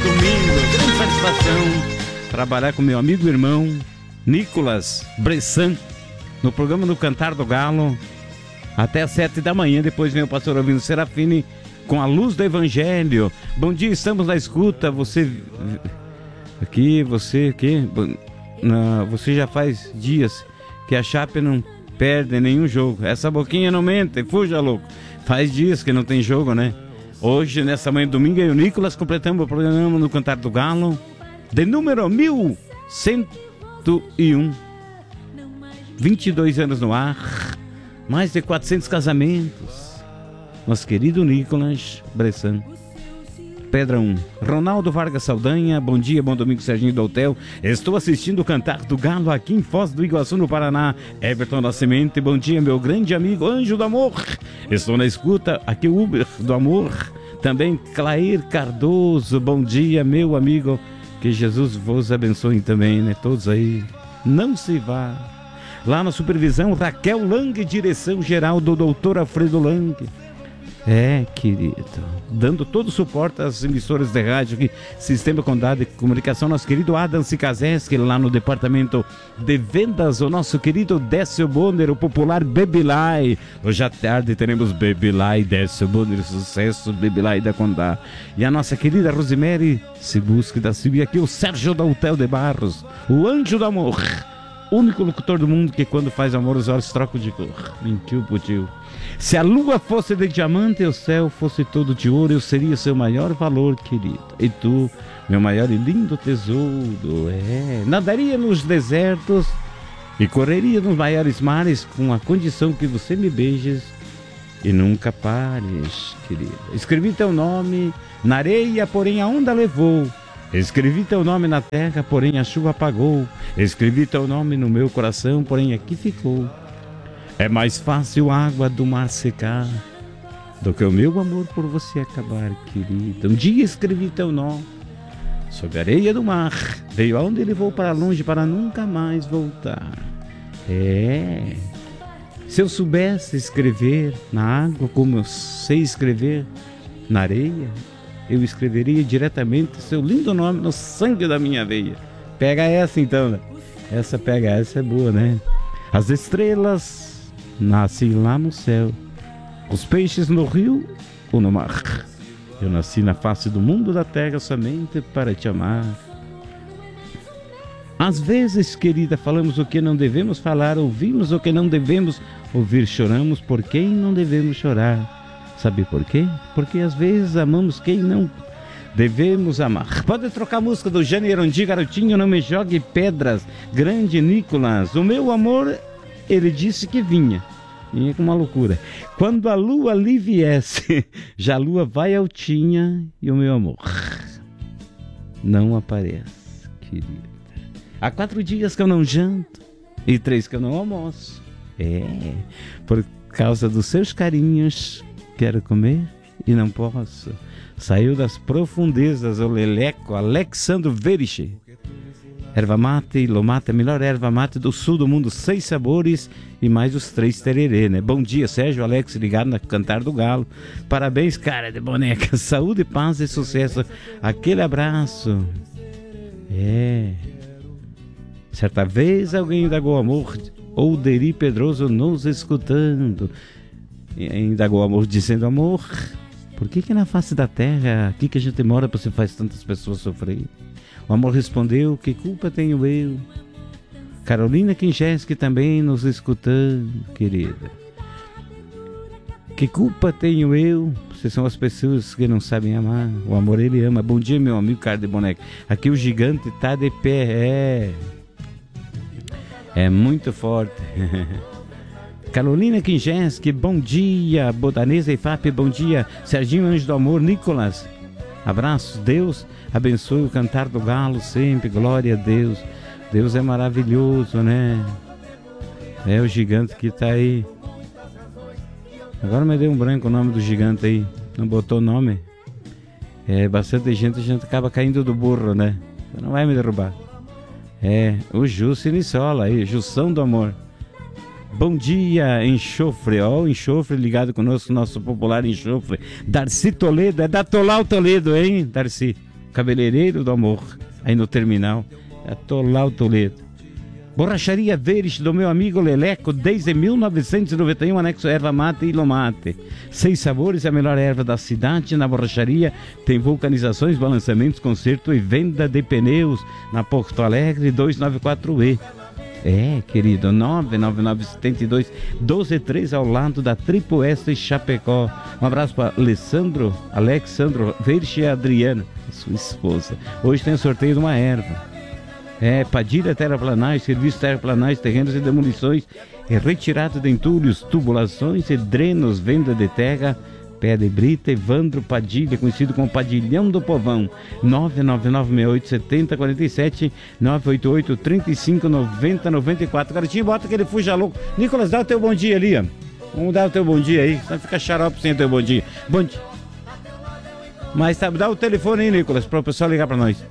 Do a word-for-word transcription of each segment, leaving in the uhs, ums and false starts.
domingo. Grande satisfação trabalhar com meu amigo e irmão Nicolas Bressan no programa do Cantar do Galo até às sete da manhã. Depois vem o pastor Alvino Serafini com a luz do Evangelho. Bom dia, estamos na escuta. Você aqui, você aqui, não, você já faz dias que a Chape não perde nenhum jogo. Essa boquinha não mente, fuja louco. Faz dias que não tem jogo, né? Hoje, nessa manhã de domingo, eu e o Nicolas completamos o programa no Cantar do Galo de número mil cento e um. vinte e dois anos no ar, mais de quatrocentos casamentos. Nosso querido Nicolas Bressan. Pedra um. Ronaldo Vargas Saldanha, bom dia, bom domingo, Serginho do Hotel. Estou assistindo o Cantar do Galo aqui em Foz do Iguaçu, no Paraná. Everton Nascimento, bom dia, meu grande amigo Anjo do Amor. Estou na escuta, aqui o Uber do Amor. Também Clair Cardoso, bom dia, meu amigo. Que Jesus vos abençoe também, né? Todos aí. Não se vá. Lá na supervisão, Raquel Lang, direção geral do doutor Alfredo Lang. É, querido, dando todo o suporte às emissoras de rádio aqui, Sistema Condado de Comunicação, nosso querido Adam Cikazeski, lá no departamento de vendas, o nosso querido Décio Bonner, o popular Babylife. Hoje à tarde teremos Babylife, Décio Bonner, sucesso, Babylife da Condá. E a nossa querida Rosemary se busca da Silvia, aqui o Sérgio da Hotel de Barros, o Anjo do Amor, único locutor do mundo que quando faz amor os olhos trocam de cor. Mentiu pro tio. Se a lua fosse de diamante e o céu fosse todo de ouro, eu seria o seu maior valor, querido. E tu, meu maior e lindo tesouro, é. Nadaria nos desertos e correria nos maiores mares com a condição que você me beijes e nunca pares, querido. Escrevi teu nome na areia, porém a onda levou. Escrevi teu nome na terra, porém a chuva apagou. Escrevi teu nome no meu coração, porém aqui ficou. É mais fácil a água do mar secar do que o meu amor por você acabar, querida. Um dia escrevi teu nome sob a areia do mar. Veio aonde ele voou para longe para nunca mais voltar. É. Se eu soubesse escrever na água como eu sei escrever na areia, eu escreveria diretamente seu lindo nome no sangue da minha veia. Pega essa então, né? Essa pega essa é boa, né? As estrelas nascem lá no céu, os peixes no rio ou no mar. Eu nasci na face do mundo da terra somente para te amar. Às vezes, querida, falamos o que não devemos falar, ouvimos o que não devemos ouvir, choramos por quem não devemos chorar. Sabe por quê? Porque às vezes amamos quem não devemos amar. Pode trocar a música do Jânio Erondi, garotinho, não me jogue pedras. Grande Nicolas, o meu amor, ele disse que vinha. Vinha com uma loucura. Quando a lua ali viesse, já a lua vai altinha e o meu amor não aparece, querida. Há quatro dias que eu não janto e três que eu não almoço. É, por causa dos seus carinhos, quero comer e não posso. Saiu das profundezas o leleco Alexandro Veriche. Erva mate, lomate, a melhor erva mate do sul do mundo, seis sabores e mais os três tererê, né? Bom dia, Sérgio Alex, ligado no Cantar do Galo. Parabéns, cara de boneca. Saúde, paz e sucesso. Aquele abraço. É. Certa vez alguém indagou amor, ou Deri Pedroso nos escutando. E indagou amor, dizendo amor, por que que na face da terra, aqui que a gente mora, você faz tantas pessoas sofrer? O amor respondeu, que culpa tenho eu? Carolina Kincheski também nos escutando, querida. Que culpa tenho eu? Vocês são as pessoas que não sabem amar. O amor ele ama. Bom dia, meu amigo cara de boneca. Aqui o gigante tá de pé. É, é muito forte. Carolina Kincheski, bom dia. Botanesa e F A P, bom dia. Serginho Anjo do Amor, Nicolas. Abraços, Deus abençoe o Cantar do Galo sempre, glória a Deus. Deus é maravilhoso, né? É o gigante que tá aí. Agora me deu um branco o nome do gigante aí. Não botou nome? É, bastante gente, a gente acaba caindo do burro, né? Você não vai me derrubar. É, o Ju Sinissola aí, Jussão do Amor. Bom dia, Enxofre, ó, o Enxofre ligado conosco, nosso popular Enxofre. Darcy Toledo, é da Tolau Toledo, hein, Darcy? cabeleireiro do amor, aí no terminal, atolar o Toledo. Borracharia Verde do meu amigo Leleco, desde mil novecentos e noventa e um, anexo erva mate e ilomate. Seis sabores, a melhor erva da cidade. Na borracharia tem vulcanizações, balançamentos, conserto e venda de pneus na Porto Alegre duzentos e noventa e quatro E. É, querido, nove nove nove sete dois um dois três ao lado da Tripo S Chapecó. Um abraço para Alessandro, Alexandro Verche e Adriana, sua esposa. Hoje tem o sorteio de uma erva. É, Padilha Terraplanagem, serviço terraplanagem, terrenos e demolições, é retirada de entulhos, tubulações e drenos, venda de terra, pedra e brita. Evandro Padilha, conhecido como Padilhão do Povão, nove nove nove seis oito sete zero quatro sete, nove oito oito, três cinco, nove zero nove quatro. Garotinho, bota aquele fuja louco. Nicolas, dá o teu bom dia ali, ó. Vamos dar o teu bom dia aí, senão fica xarope sem o teu bom dia. Bom dia. Mas tá, dá o telefone aí, Nicolas, para o pessoal ligar para nós.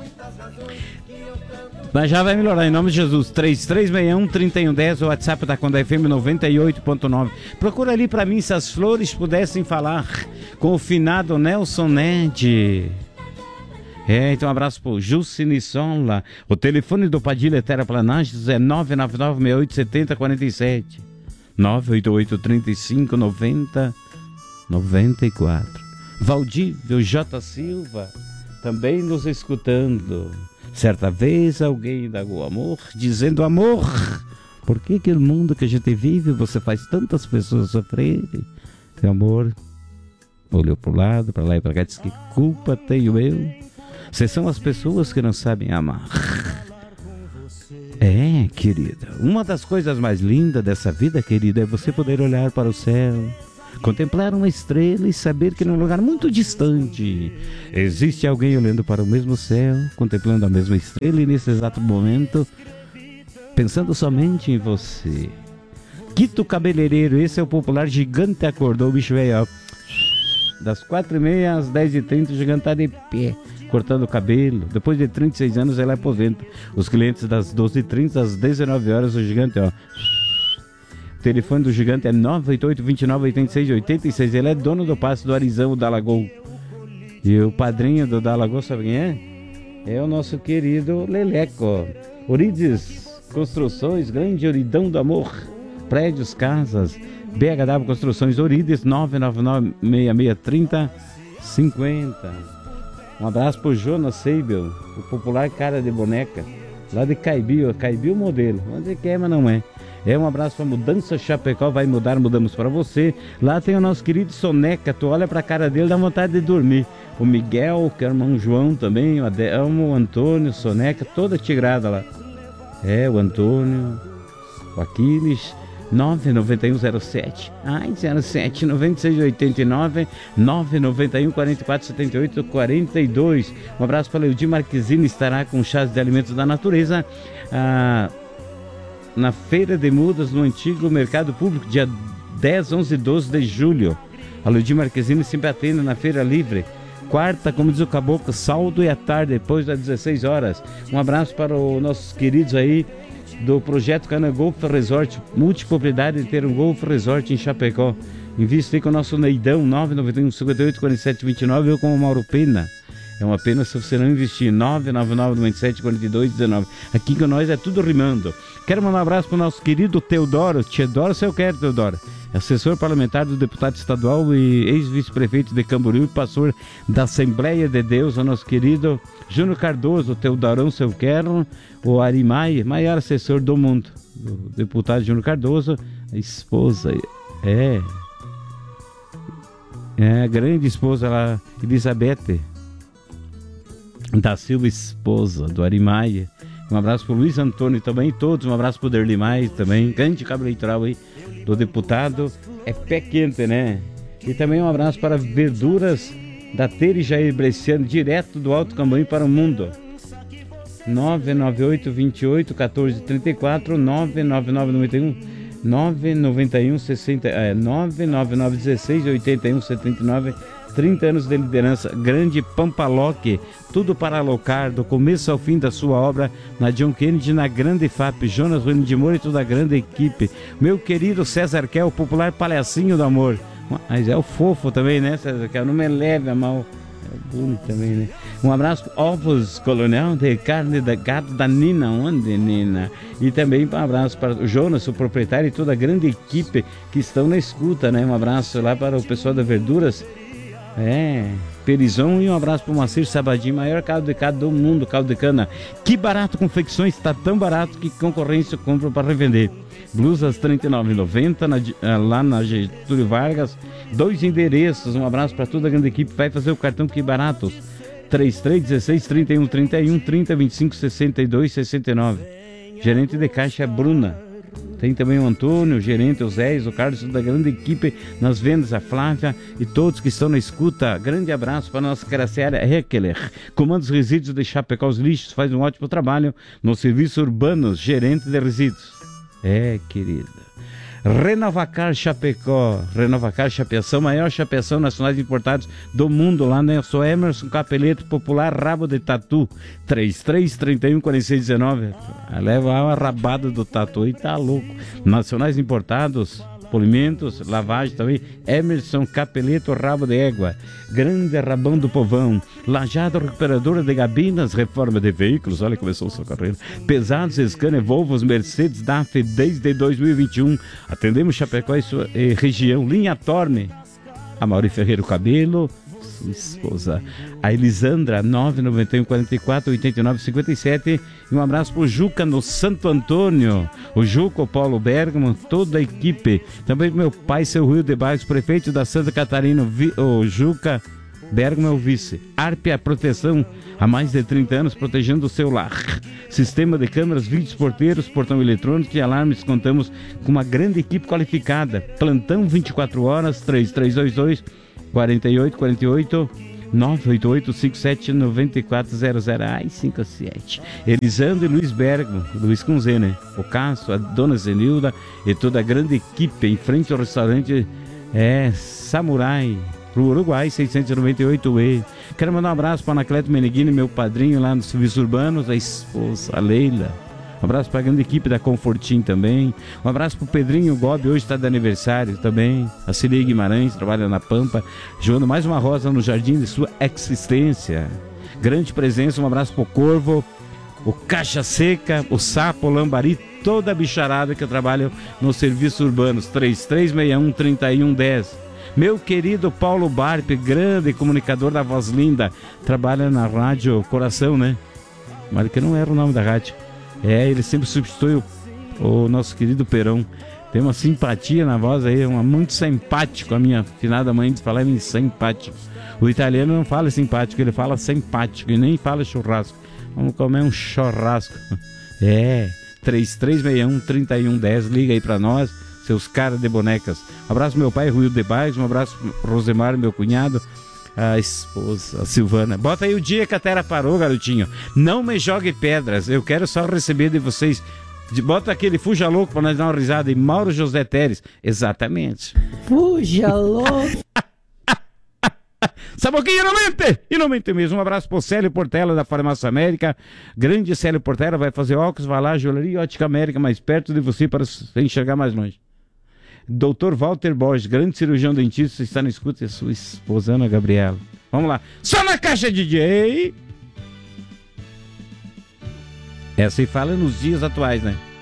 Mas já vai melhorar, em nome de Jesus. Três três seis um, três um um zero, o WhatsApp da Conda F M noventa e oito ponto nove. Procura ali pra mim se as flores pudessem falar com o finado Nelson Ned. É, então um abraço pro Jucine Sola. O telefone do Padilha Terraplanagens é nove nove nove seis oito sete zero quatro sete, nove oito oito, três cinco, nove zero nove quatro. Valdívio J. Silva também nos escutando. Certa vez alguém indagou amor, dizendo: amor, por que que no mundo que a gente vive você faz tantas pessoas sofrerem? Seu amor olhou para o lado, para lá e para cá, disse: que culpa tenho eu? Vocês são as pessoas que não sabem amar. É, querida, uma das coisas mais lindas dessa vida, querida, é você poder olhar para o céu, contemplar uma estrela e saber que num lugar muito distante existe alguém olhando para o mesmo céu, contemplando a mesma estrela e nesse exato momento pensando somente em você. Quito Cabeleireiro, esse é o popular Gigante Acordou. O bicho veio, ó, das quatro e meia às dez e trinta, o Gigante tá de pé, cortando o cabelo. Depois de trinta e seis anos ele aposenta. Os clientes das doze e trinta às dezenove horas, o Gigante, ó. O telefone do Gigante é nove oito oito, dois nove, oito seis oito seis. Ele é dono do passe do Arizão, da Lagoa. E o padrinho do da Lagoa, sabe quem é? É o nosso querido Leleco. Orides Construções, grande Oridão do Amor. Prédios, casas. B H W Construções Orides, nove nove nove, seis seis três zero, cinco zero. Um abraço pro Jonas Seibel, o popular cara de boneca, lá de Caibil, Caibil modelo. Onde quer, mas não é. É, um abraço para Mudança Chapecó, vai mudar, mudamos para você. Lá tem o nosso querido Soneca, tu olha pra cara dele, dá vontade de dormir. O Miguel, que é o irmão João também, o Adelmo, o Antônio, Soneca, toda tigrada lá. É, o Antônio, o Aquiles, nove nove um zero sete, ai, zero sete, nove seis oito nove, nove nove um, quatro quatro sete oito, quatro dois. Um abraço para o Leodir Marquezine, estará com chás de alimentos da natureza. Ah, na Feira de Mudas, no antigo Mercado Público, dia dez, onze e doze de julho. A Leodir Marquezine sempre atende na Feira Livre. Quarta, como diz o Caboclo, saldo e à tarde, depois das dezesseis horas. Um abraço para os nossos queridos aí do projeto Cana Golf Resort, multipropriedade de ter um Golf Resort em Chapecó. Invista aí com o nosso Neidão, nove nove um, cinco oito, quatro sete dois nove, ou com o Mauro Pena. É uma pena se você não investir. Nove nove nove, nove sete, quatro dois um nove. Aqui com nós é tudo rimando. Quero mandar um abraço para o nosso querido Teodoro. Teodoro, se eu quero, Teodoro. Assessor parlamentar do deputado estadual e ex-vice-prefeito de Camboriú e pastor da Assembleia de Deus, o nosso querido Júnior Cardoso, Teodorão, se eu quero. O Ari Maia, maior assessor do mundo. O deputado Júnior Cardoso, a esposa, é. É a grande esposa lá, Elizabeth da Silva, esposa do Ari Maia. Um abraço para o Luiz Antônio também, todos. Um abraço para o Derli Maia também, grande cabo eleitoral aí do deputado. É pé quente, né? E também um abraço para Verduras da Tere Jair Bresciano, direto do Alto Cambuí para o mundo. nove nove oito, dois oito, um quatro três quatro, nove nove nove, nove um, nove nove um, sessenta, é, nove nove nove, dezesseis, oitenta e um, setenta e nove. trinta anos de liderança, grande Pampaloque, tudo para alocar, do começo ao fim da sua obra, na John Kennedy, na grande F A P, Jonas Ruino de Moura e toda a grande equipe. Meu querido César Kel, o popular palhacinho do amor. Mas é o fofo também, né, César Kel? Não me leve a mal. Bully também, né? Um abraço para Ovos Coronel de carne da gato da Nina. Onde, Nina? E também um abraço para o Jonas, o proprietário, e toda a grande equipe que estão na escuta, né? Um abraço lá para o pessoal da Verduras. É, Perizão, e um abraço para o Macir Sabadinho, maior caldo de cana do mundo, caldo de cana. Que barato, confecções, está tão barato que concorrência compra para revender. Blusas trinta e nove reais e noventa centavos lá na Getúlio Vargas. Dois endereços, um abraço para toda a grande equipe. Vai fazer o cartão Que Baratos. trinta e três, dezesseis, trinta e um, trinta e um, trinta, vinte e cinco, sessenta e dois, sessenta e nove. Gerente de caixa é Bruna. Tem também o Antônio, o gerente, o Zé, o Carlos, da grande equipe nas vendas, a Flávia e todos que estão na escuta. Grande abraço para a nossa Caraciara Heckler. Comandos Resíduos de Chapecó os Lixos, faz um ótimo trabalho no serviço urbanos, gerente de resíduos. É, querida. Renovacar Chapecó, Renovacar Chapeação, maior chapeação nacionais importados do mundo, lá né? Eu sou Emerson Capeleto, popular Rabo de Tatu, trinta e três, trinta e um, quarenta e seis, dezenove. Leva uma rabada do tatu e tá louco. Nacionais importados, polimentos, lavagem também. Emerson Capeleto, Rabo de Égua. Grande Rabão do Povão. Lajado Recuperadora de Gabinas, reforma de veículos. Olha, começou a sua carreira. Pesados, Scania, Volvos, Mercedes, D A F desde dois mil e vinte e um. Atendemos Chapecó e sua eh, região. Linha Torne. A Mauri Ferreira Cabelo. Sua esposa. A Elisandra, nove nove um, quatro quatro, oito nove cinco sete. E um abraço pro Juca no Santo Antônio. O Juca, o Paulo Bergamo, toda a equipe. Também meu pai, seu Rio de Bairros, prefeito da Santa Catarina, o Juca Bergamo é o vice. Arpia Proteção, há mais de trinta anos, protegendo o seu lar. Sistema de câmeras, vídeos, porteiros, portão eletrônico e alarmes. Contamos com uma grande equipe qualificada. Plantão vinte e quatro horas, três três dois dois, quatro oito quatro oito, nove oito oito, cinco sete nove quatro zero zero. Ai, cinco sete. Elisandro e Luiz Bergamo, Luiz com Z, né? O Cássio, a dona Zenilda e toda a grande equipe em frente ao restaurante é, Samurai, pro Uruguai, seiscentos e noventa e oito E. Quero mandar um abraço para a Anacleto Meneghini, meu padrinho lá nos serviços urbanos, a esposa, a Leila. Um abraço para a grande equipe da Confortim também. Um abraço para o Pedrinho Gobi, hoje está de aniversário também. A Cirei Guimarães, trabalha na Pampa. Joando mais uma rosa no jardim de sua existência. Grande presença, um abraço para o Corvo, o Caixa Seca, o Sapo, o Lambari, toda a bicharada que trabalha nos serviços urbanos. três três seis um, três um um zero. Meu querido Paulo Barpe, grande comunicador da Voz Linda, trabalha na Rádio Coração, né? Mas que não era o nome da rádio. É, ele sempre substitui o, o nosso querido Perão. Tem uma simpatia na voz aí, uma, muito simpático. A minha finada mãe de falar em simpático. O italiano não fala simpático, ele fala simpático e nem fala churrasco. Vamos comer um churrasco. É, três três seis um, três um um zero, liga aí pra nós, seus caras de bonecas. Um abraço meu pai, Rui de Bairros, um abraço pro Rosemar, meu cunhado, a esposa, a Silvana. Bota aí o dia que a terra parou, garotinho. Não me jogue pedras, eu quero só receber de vocês. Bota aquele Fuja Louco pra nós dar uma risada. E Mauro José Teres. Exatamente. Fuja Louco. Saboquinha, não mente! E não mente mesmo. Um abraço pro Célio Portela da Farmácia América. Grande Célio Portela, vai fazer óculos, vai lá, joalheria Ótica América, mais perto de você para você enxergar mais longe. doutor Walter Borges, grande cirurgião dentista, está na escuta, e a sua esposa Ana Gabriela. Vamos lá. Só na caixa, D J! Essa aí fala nos dias atuais, né?